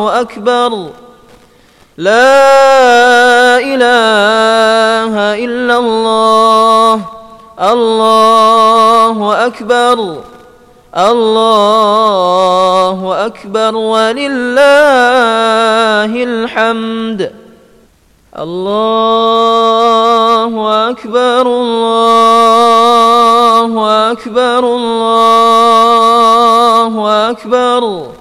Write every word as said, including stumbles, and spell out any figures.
أكبر. لا إله إلا الله. الله أكبر. الله أكبر ولله الحمد. الله أكبر. الله أكبر. الله أكبر.